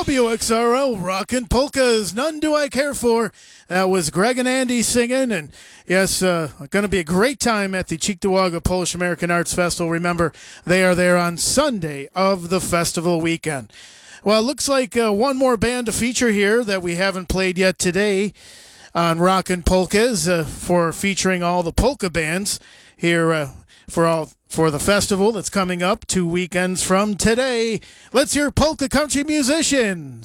WXRL Rockin' Polkas, None Do I Care For. That was Greg and Andy singing, and yes, going to be a great time at the Cheektowaga Polish American Arts Festival. Remember, they are there on Sunday of the festival weekend. Well, it looks like one more band to feature here that we haven't played yet today on Rockin' Polkas for featuring all the polka bands here for the festival that's coming up 2 weekends from today. Let's hear polka country musicians.